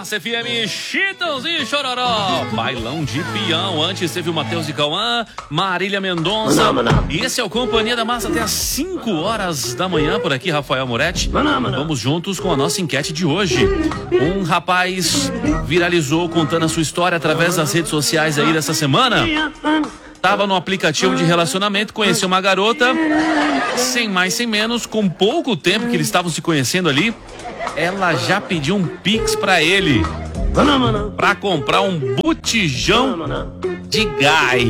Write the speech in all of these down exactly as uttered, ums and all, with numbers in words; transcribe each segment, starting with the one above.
Massa F M, Chitãozinho e Chororó, bailão de peão. Antes teve o Matheus e Cauã, Marília Mendonça. E esse é o Companhia da Massa até às cinco horas da manhã. Por aqui, Rafael Moretti. Vamos juntos com a nossa enquete de hoje. Um rapaz viralizou contando a sua história através das redes sociais aí dessa semana. Tava no aplicativo de relacionamento, conheceu uma garota, sem mais sem menos, com pouco tempo que eles estavam se conhecendo ali, ela já pediu um pix pra ele, pra comprar um botijão de gás.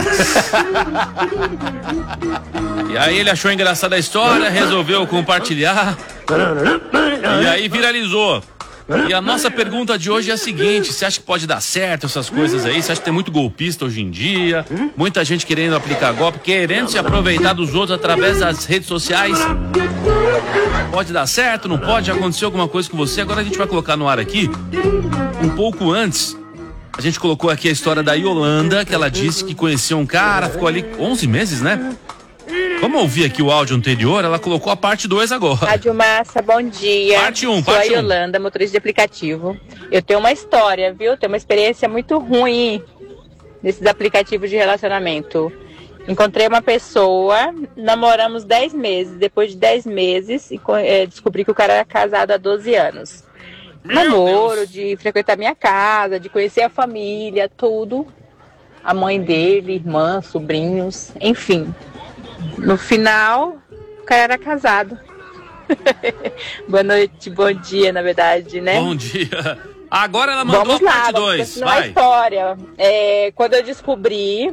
E aí ele achou engraçada a história, resolveu compartilhar, e aí viralizou. E a nossa pergunta de hoje é a seguinte: você acha que pode dar certo essas coisas aí? Você acha que tem muito golpista hoje em dia? Muita gente querendo aplicar golpe, querendo se aproveitar dos outros através das redes sociais? Pode dar certo? Não pode? Já aconteceu alguma coisa com você? Agora a gente vai colocar no ar aqui, um pouco antes, a gente colocou aqui a história da Yolanda, que ela disse que conheceu um cara, ficou ali onze meses, né? Vamos ouvir aqui o áudio anterior, ela colocou a parte dois agora. Rádio Massa, bom dia. Parte um, Sou parte a Yolanda, um. motorista de aplicativo. Eu tenho uma história, viu? Tenho uma experiência muito ruim nesses aplicativos de relacionamento. Encontrei uma pessoa, namoramos dez meses. Depois de dez meses, descobri que o cara era casado há doze anos. Meu Namoro, Deus. De frequentar minha casa, de conhecer a família, tudo. A mãe dele, irmã, sobrinhos, enfim. No final, o cara era casado. Boa noite, bom dia, na verdade, né? Bom dia. Agora ela mandou vamos a lá, parte vamos dois. continuar a história. É, quando eu descobri,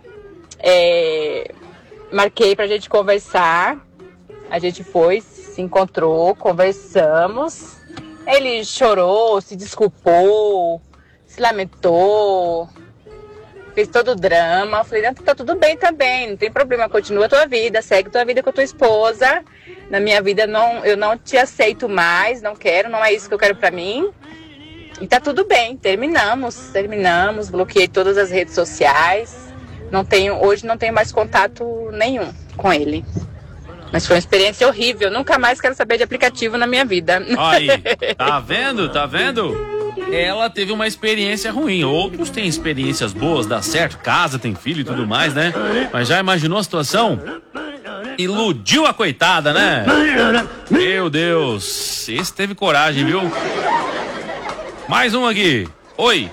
é, marquei pra gente conversar. A gente foi, se encontrou, conversamos. Ele chorou, se desculpou, se lamentou, fez todo o drama. Eu falei, não, tá tudo bem também, não tem problema, continua a tua vida, segue tua vida com a tua esposa. Na minha vida não, eu não te aceito mais, não quero, não é isso que eu quero pra mim. E tá tudo bem, terminamos, terminamos, bloqueei todas as redes sociais. Não tenho, hoje não tenho mais contato nenhum com ele. Mas foi uma experiência horrível, nunca mais quero saber de aplicativo na minha vida. Aí, tá vendo, tá vendo? Ela teve uma experiência ruim, outros têm experiências boas, dá certo, casa, tem filho e tudo mais, né? Mas já imaginou a situação? Iludiu a coitada, né? Meu Deus, esse teve coragem, viu? Mais um aqui. Oi.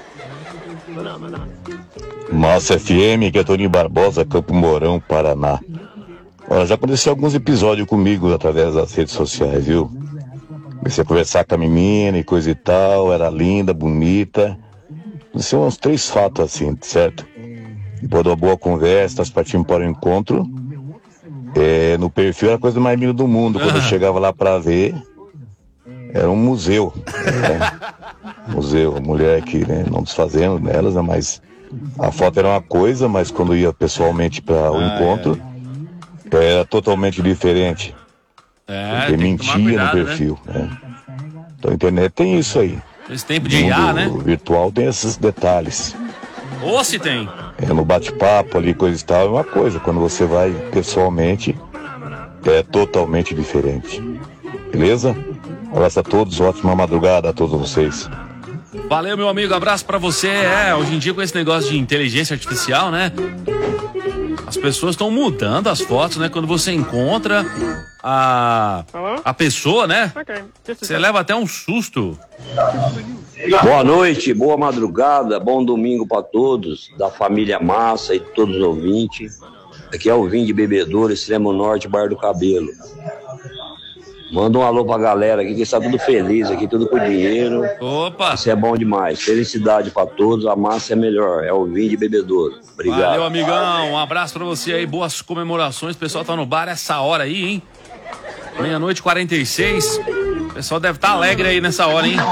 Massa F M, que é Toninho Barbosa, Campo Mourão, Paraná. Olha, já aconteceu alguns episódios comigo através das redes sociais, viu? Comecei a conversar com a menina e coisa e tal, era linda, bonita. Aconteceu uns três fatos assim, certo? Depois de uma boa conversa, nós partimos para o encontro. É, no perfil era a coisa mais linda do mundo. Quando eu chegava lá para ver, era um museu. Né? Museu, mulher aqui, né? Não desfazendo nelas, né? Mas a foto era uma coisa, mas quando ia pessoalmente para o ah, encontro, é. era totalmente diferente. É, porque mentia cuidado, no perfil, né? né? Então a internet tem isso aí. Esse tempo de I A, né? O virtual tem esses detalhes. Ou se tem. É, no bate-papo ali, coisa e tal, é uma coisa. Quando você vai pessoalmente, é totalmente diferente. Beleza? Abraço a todos, ótima madrugada a todos vocês. Valeu, meu amigo, abraço pra você. É, hoje em dia com esse negócio de inteligência artificial, né? As pessoas estão mudando as fotos, né? Quando você encontra a, a pessoa, né? Você leva até um susto. Boa noite, boa madrugada, bom domingo para todos, da família Massa e todos os ouvintes. Aqui é o Vinho de Bebedouro, Extremo Norte, Bar do Cabelo. Manda um alô pra galera aqui, que está tudo feliz aqui, tudo com dinheiro. Opa! Isso é bom demais. Felicidade pra todos, a massa é melhor. É o Vinho de Bebedouro. Obrigado. Valeu, amigão. Um abraço pra você aí, boas comemorações. O pessoal tá no bar essa hora aí, hein? Meia-noite e quarenta e seis. O pessoal deve estar tá alegre aí nessa hora, hein?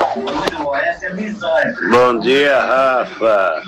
Bom dia, Rafa.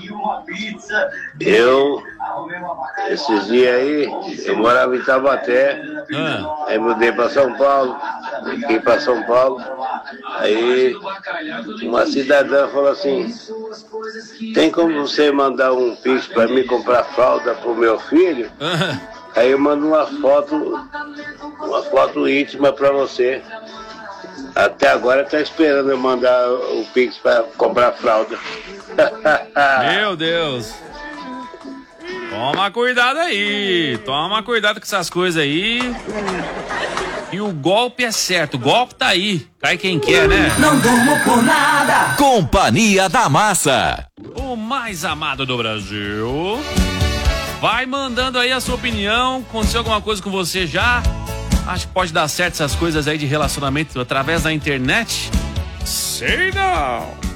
Eu, esses dias aí, eu morava em Taubaté, ah. aí mudei pra São Paulo, fiquei pra São Paulo, aí uma cidadã falou assim, tem como você mandar um pix pra mim comprar fralda pro meu filho? Ah. Aí eu mando uma foto, uma foto íntima pra você. Até agora tá esperando eu mandar o Pix pra comprar fralda. Meu Deus. Toma cuidado aí. Toma cuidado com essas coisas aí. E o golpe é certo. O golpe tá aí. Cai quem quer, né? Não durmo por nada. Companhia da Massa. O mais amado do Brasil. Vai mandando aí a sua opinião. Aconteceu alguma coisa com você já? Acho que pode dar certo essas coisas aí de relacionamento através da internet? Sei não.